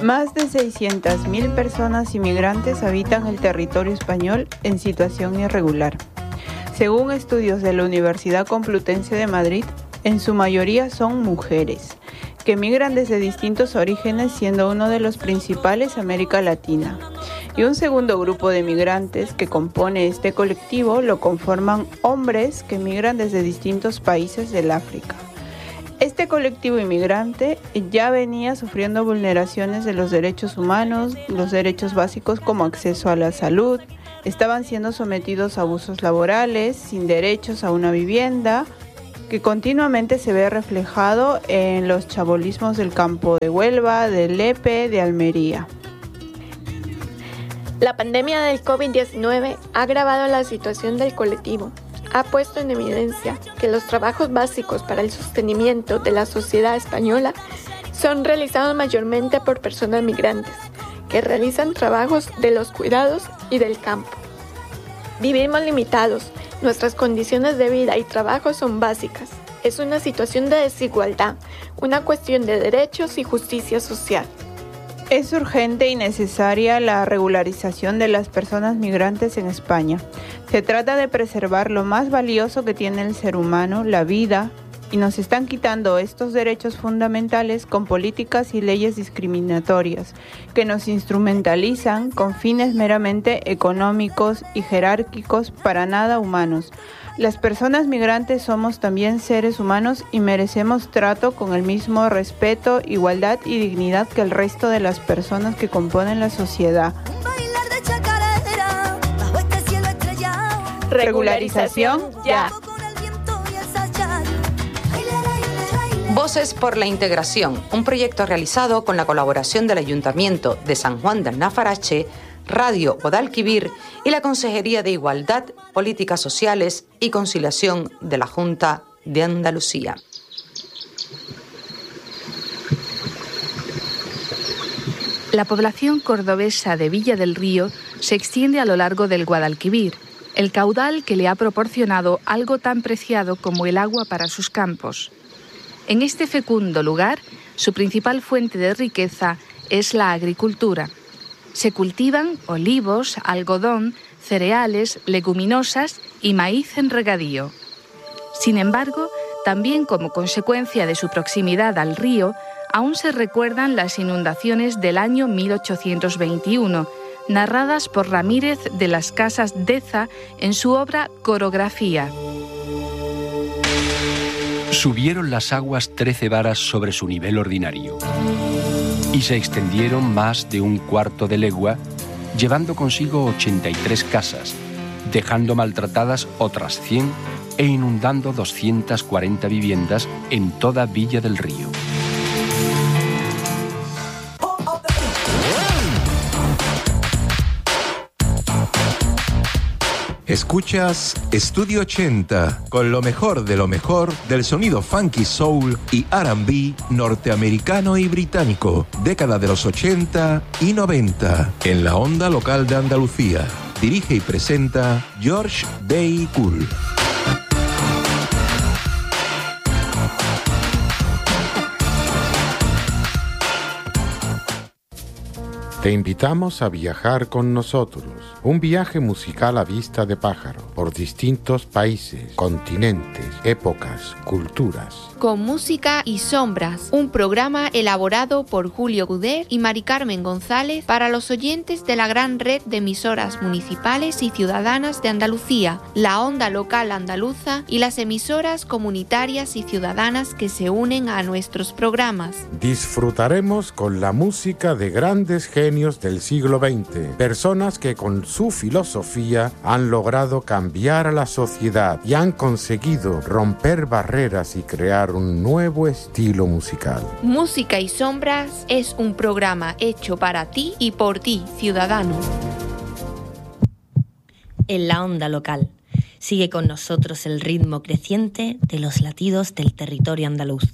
Más de 600.000 personas inmigrantes habitan el territorio español en situación irregular. Según estudios de la Universidad Complutense de Madrid, en su mayoría son mujeres, que migran desde distintos orígenes, siendo uno de los principales América Latina. Y un segundo grupo de migrantes que compone este colectivo lo conforman hombres que migran desde distintos países del África. Este colectivo inmigrante ya venía sufriendo vulneraciones de los derechos humanos, los derechos básicos como acceso a la salud, estaban siendo sometidos a abusos laborales, sin derechos a una vivienda, que continuamente se ve reflejado en los chabolismos del campo de Huelva, de Lepe, de Almería. La pandemia del COVID-19 ha agravado la situación del colectivo. Ha puesto en evidencia que los trabajos básicos para el sostenimiento de la sociedad española son realizados mayormente por personas migrantes, que realizan trabajos de los cuidados y del campo. Vivimos limitados, nuestras condiciones de vida y trabajo son básicas. Es una situación de desigualdad, una cuestión de derechos y justicia social. Es urgente y necesaria la regularización de las personas migrantes en España. Se trata de preservar lo más valioso que tiene el ser humano, la vida, y nos están quitando estos derechos fundamentales con políticas y leyes discriminatorias que nos instrumentalizan con fines meramente económicos y jerárquicos, para nada humanos. Las personas migrantes somos también seres humanos y merecemos trato con el mismo respeto, igualdad y dignidad que el resto de las personas que componen la sociedad. Regularización ya. Voces por la Integración, un proyecto realizado con la colaboración del Ayuntamiento de San Juan de Alnafarache, Radio Guadalquivir y la Consejería de Igualdad, Políticas Sociales y Conciliación de la Junta de Andalucía. La población cordobesa de Villa del Río se extiende a lo largo del Guadalquivir, el caudal que le ha proporcionado algo tan preciado como el agua para sus campos. En este fecundo lugar, su principal fuente de riqueza es la agricultura. Se cultivan olivos, algodón, cereales, leguminosas y maíz en regadío. Sin embargo, también como consecuencia de su proximidad al río, aún se recuerdan las inundaciones del año 1821, narradas por Ramírez de las Casas Deza en su obra Corografía. Subieron las aguas 13 varas sobre su nivel ordinario y se extendieron más de un cuarto de legua, llevando consigo 83 casas, dejando maltratadas otras 100 e inundando 240 viviendas en toda Villa del Río. Escuchas Estudio 80, con lo mejor del sonido funky soul y R&B norteamericano y británico, década de los 80 y 90, en la onda local de Andalucía. Dirige y presenta George Day Cool. Te invitamos a viajar con nosotros. Un viaje musical a vista de pájaro por distintos países, continentes, épocas, culturas. Con música y sombras, un programa elaborado por Julio Guder y Mari Carmen González para los oyentes de la gran red de emisoras municipales y ciudadanas de Andalucía, la onda local andaluza y las emisoras comunitarias y ciudadanas que se unen a nuestros programas. Disfrutaremos con la música de grandes genios del siglo XX, personas que con su filosofía han logrado cambiar a la sociedad y han conseguido romper barreras y crear un nuevo estilo musical. Música y Sombras es un programa hecho para ti y por ti, ciudadano. En la onda local, sigue con nosotros el ritmo creciente de los latidos del territorio andaluz.